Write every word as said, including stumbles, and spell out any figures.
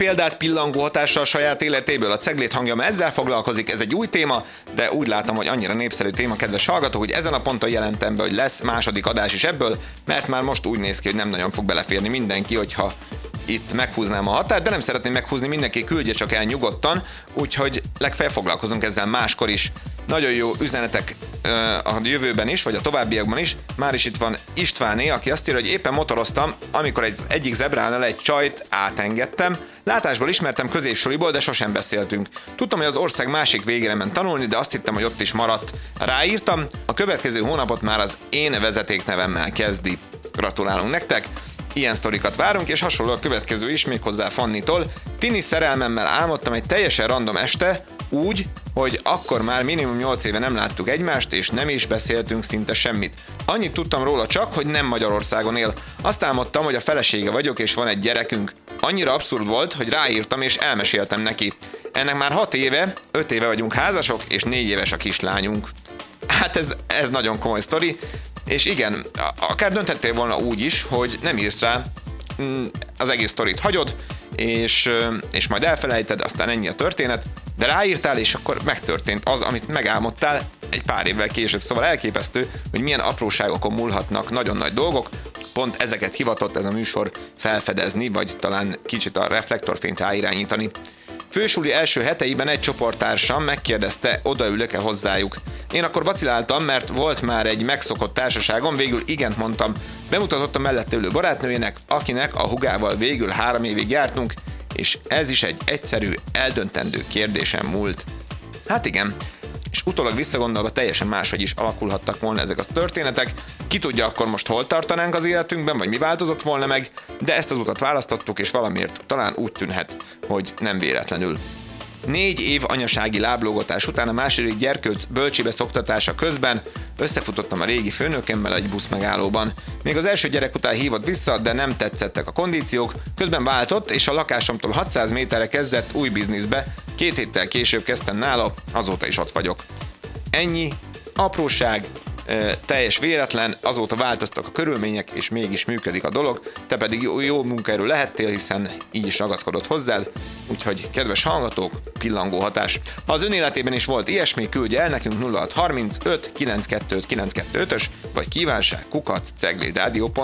példát pillangó hatással a saját életéből. A Ceglét hangja ma ezzel foglalkozik, ez egy új téma, de úgy látom, hogy annyira népszerű téma, kedves hallgatók, hogy ezen a ponton jelentem be, hogy lesz második adás is ebből, mert már most úgy néz ki, hogy nem nagyon fog beleférni mindenki, hogyha itt meghúznám a határt, de nem szeretném meghúzni, mindenki küldje csak el nyugodtan, úgyhogy legfeljebb foglalkozunk ezzel máskor is. Nagyon jó üzenetek a jövőben is, vagy a továbbiakban is. Már is itt van Istváné, aki azt írja, hogy éppen motoroztam, amikor egy, egyik zebránál egy csajt átengedtem. Látásból ismertem középsuliból, de sosem beszéltünk. Tudtam, hogy az ország másik végére ment tanulni, de azt hittem, hogy ott is maradt. Ráírtam, a következő hónapot már az én vezetéknevemmel kezdi. Gratulálunk nektek! Ilyen sztorikat várunk, és hasonló a következő is, méghozzá Fannitól. Tini szerelmemmel álmodtam egy teljesen random este, úgy, hogy akkor már minimum nyolc éve nem láttuk egymást, és nem is beszéltünk szinte semmit. Annyit tudtam róla csak, hogy nem Magyarországon él. Azt álmodtam, hogy a felesége vagyok, és van egy gyerekünk. Annyira abszurd volt, hogy ráírtam, és elmeséltem neki. Ennek már hat éve, öt éve vagyunk házasok, és négy éves a kislányunk. Hát ez, ez nagyon komoly sztori. És igen, akár dönthettél volna úgy is, hogy nem írsz rá, az egész sztorit hagyod, és, és majd elfelejted, aztán ennyi a történet, de ráírtál, és akkor megtörtént az, amit megálmodtál egy pár évvel később. Szóval elképesztő, hogy milyen apróságokon múlhatnak nagyon nagy dolgok, pont ezeket hivatott ez a műsor felfedezni, vagy talán kicsit a reflektorfényt ráirányítani. Fősuli első heteiben egy csoporttársam megkérdezte, odaülök-e hozzájuk. Én akkor vaciláltam, mert volt már egy megszokott társaságom, végül igent mondtam. Bemutatottam mellette ülő barátnőjének, akinek a hugával végül három évig jártunk, és ez is egy egyszerű, eldöntendő kérdésem múlt. Hát igen, és utólag visszagondolva teljesen máshogy is alakulhattak volna ezek a történetek. Ki tudja, akkor most hol tartanánk az életünkben, vagy mi változott volna meg, de ezt az utat választottuk, és valamiért talán úgy tűnhet, hogy nem véletlenül. Négy év anyasági láblógatás után a második gyerkőc bölcsébe szoktatása közben összefutottam a régi főnökemmel egy buszmegállóban. Még az első gyerek után hívott vissza, de nem tetszettek a kondíciók, közben váltott, és a lakásomtól hatszáz méterre kezdett új bizniszbe, két héttel később kezdtem nála, azóta is ott vagyok. Ennyi, apróság, teljes véletlen, azóta változtak a körülmények, és mégis működik a dolog, te pedig jó, jó munkaerő lehettél, hiszen így is ragaszkodott hozzád, úgyhogy kedves hallgatók, pillangó hatás. Ha az ön életében is volt ilyesmi, küldje el nekünk nulla hat harminc öt kilencvenkettő kilencszázhuszonötös, vagy kívánság kukac ceglédradio pont hu.